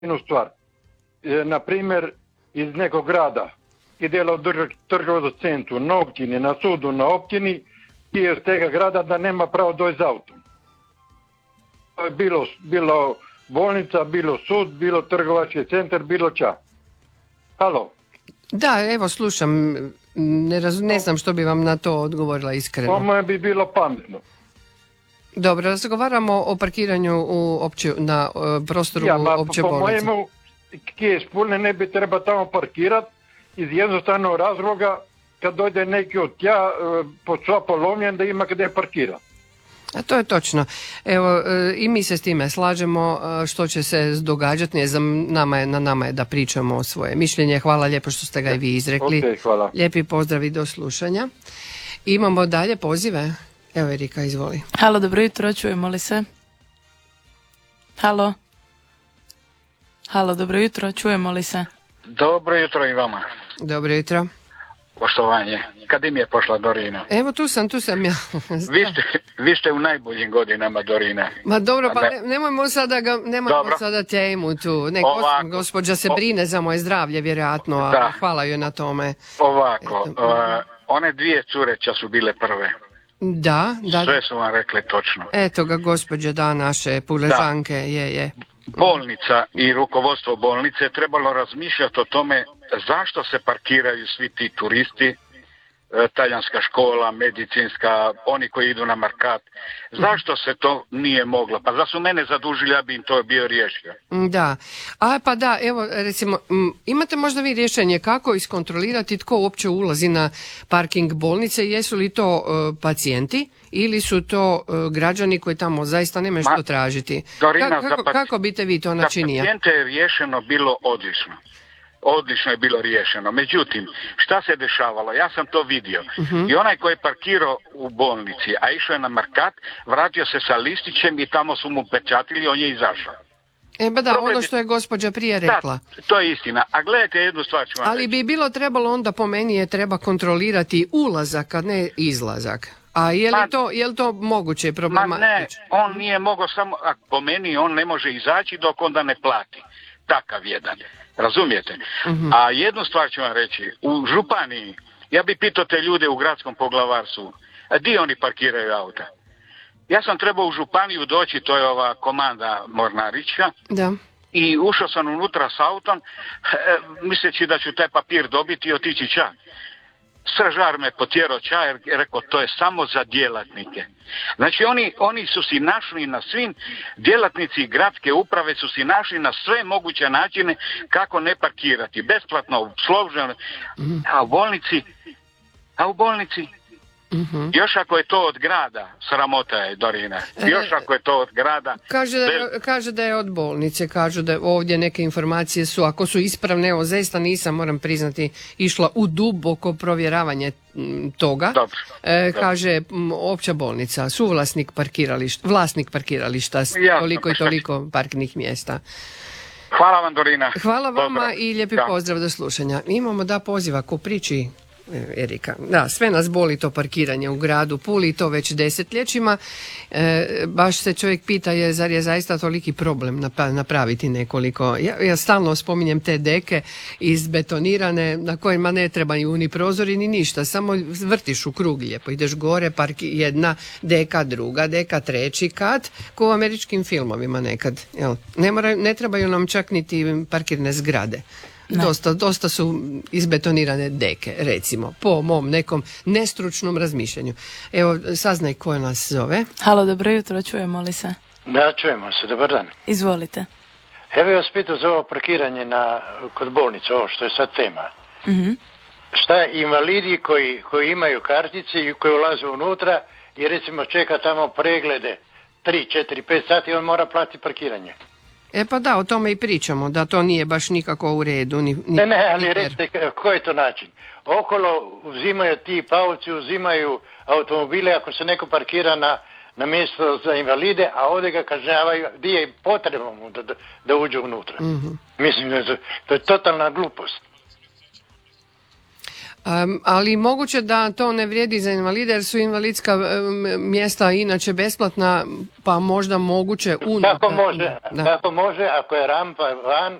jednu stvar. Na primjer, iz nekog grada idela u trgovačkom centru, na općini, na sudu, na općini i iz tega grada da nema pravo doći za autom. To je bilo bolnica, bilo sud, bilo trgovački centar, bilo ča. Halo? Da, evo slušam, ne znam što bi vam na to odgovorila iskreno. To bi bilo pametno. Dobro, razgovaramo o parkiranju na prostoru opće bolnice. Po mojemu, kje spulne ne bi treba tamo parkirati iz jednostavnog razloga kad dođe neki od tja pod sva polomljen da ima gdje parkirati. A to je točno. Evo, i mi se s time slažemo. Što će se događati, ne znam, na nama je da pričamo o svoje mišljenje. Hvala lijepo što ste ga i vi izrekli. Okay, hvala. Lijepi pozdrav i do slušanja. Imamo dalje pozive. Evo Erika, izvoli. Halo, dobro jutro, čujemo li se? Halo? Halo, dobro jutro, čujemo li se? Dobro jutro i vama. Dobro jutro. Poštovanje. Kad im je pošla Dorina? Evo tu sam ja. Vi ste u najboljim godinama, Dorina. Ma dobro, pa nemojmo sada temu tu. Gospođa se brine za moje zdravlje, vjerojatno, a hvala joj na tome. Ovako, one dvije cureća su bile prve. Da. Sve su vam rekli točno. Eto ga, gospođe, naše puležanke, je. Bolnica i rukovodstvo bolnice trebalo razmišljati o tome zašto se parkiraju svi ti turisti, talijanska škola, medicinska, oni koji idu na markat. Zašto se to nije moglo? Pa da su mene zadužili, ja bi im to bio riješio. Da. Evo recimo, imate možda vi rješenje kako iskontrolirati tko uopće ulazi na parking bolnice? Jesu li to pacijenti ili su to građani koji tamo zaista nemaju što tražiti? Dorina, kako bite vi to načinili? Za pacijente je riješeno bilo odlično. Odlično je bilo riješeno. Međutim, šta se dešavalo? Ja sam to vidio. I onaj koji je parkirao u bolnici, a išao je na markat, vratio se sa listićem i tamo su mu pečatili, on je izašao. Ono što je gospođa prije rekla. Da, to je istina. A gledajte jednu stvar ću vam Ali bi bilo trebalo onda, po meni treba kontrolirati ulazak, a ne izlazak. A je li to moguće problematično? Ne, on nije mogao samo, po meni on ne može izaći dok onda ne plati. Takav jedan. Razumijete? A jednu stvar ću vam reći. U županiji, ja bi pitao te ljude u gradskom poglavarstvu, di oni parkiraju auta? Ja sam trebao u županiju doći, to je ova komanda Mornarića. Da. I ušao sam unutra s autom, misleći da ću taj papir dobiti i otići čak. Stražar me potjerao čaj jer rekao to je samo za djelatnike. Znači oni su si našli na svim, djelatnici gradske uprave su si našli na sve moguće načine kako ne parkirati. Besplatno, složeno, a u bolnici još ako je to od grada, sramota je, Dorina. Još ako je to od grada. Kaže da je od bolnice, kažu da ovdje neke informacije su, ako su ispravne, evo zaista nisam, moram priznati, išla u duboko provjeravanje toga. Dobro. Kaže opća bolnica, suvlasnik vlasnik parkirališta, toliko i toliko parkirnih mjesta. Hvala vam, Dorina. Hvala vama i lijepi pozdrav, do slušanja. Imamo poziva ko priči. Erika. Da, sve nas boli to parkiranje u gradu Puli i to već desetljećima. Baš se čovjek pita zar je zaista toliki problem napraviti nekoliko. Ja stalno spominjem te deke izbetonirane na kojima ne trebaju ni prozori ni ništa, samo vrtiš u krug lijepo, ideš gore, jedna deka, druga deka, treći kat, ko u američkim filmovima nekad. Ne trebaju nam čak niti parkirne zgrade. Dosta su izbetonirane deke, recimo, po mom nekom nestručnom razmišljanju. Evo, saznaj ko nas zove. Halo, dobro jutro, čujemo li se? Da, čujemo se, dobar dan. Izvolite. Evo ja vas pitao za ovo parkiranje kod bolnice, ovo što je sad tema. Šta invalidi koji imaju kartice i koji ulaze unutra i recimo čeka tamo preglede 3, 4, 5 sati, on mora platiti parkiranje. Pa da, o tome i pričamo, da to nije baš nikako u redu. Ne, ali recite koji je to način. Okolo uzimaju ti pauci, uzimaju automobile ako se neko parkira na mjesto za invalide, a ovdje ga kažnjavaju gdje je potrebno mu da uđe unutra. Mislim da to je totalna glupost. Ali moguće da to ne vrijedi za invalide jer su invalidska mjesta inače besplatna, pa možda moguće Kako može ako je rampa van